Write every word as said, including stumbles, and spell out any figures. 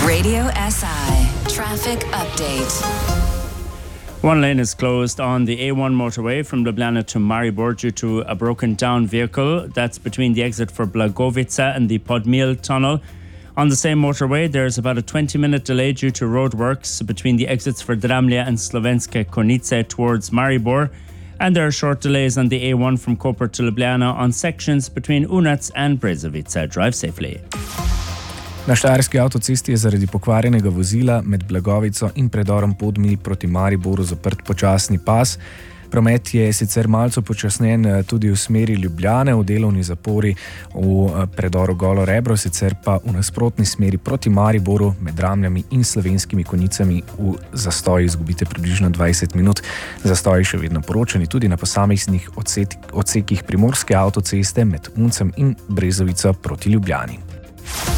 Radio S I traffic update. One lane is closed on the A one motorway from Ljubljana to Maribor due to a broken down vehicle. That's between the exit for Blagovica and the Podmil tunnel. On the same motorway, there's about a twenty minute delay due to roadworks between the exits for Dramlje and Slovenske Konjice towards Maribor. And there are short delays on the A one from Koper to Ljubljana on sections between Unac and Brezovica. Drive safely. Na štajerski avtocesti je zaradi pokvarjenega vozila med Blagovico in predorom Podmil proti Mariboru zaprt počasni pas. Promet je sicer malce počasnen tudi v smeri Ljubljane, v delovni zapori v predoru Golo Rebro, sicer pa v nasprotni smeri proti Mariboru med Dramljami in Slovenskimi Konjicami v zastoju izgubite približno dvajset minut. Zastoji še vedno poročani tudi na posameznih odsekih primorske avtoceste med Uncem in Brezovico proti Ljubljani.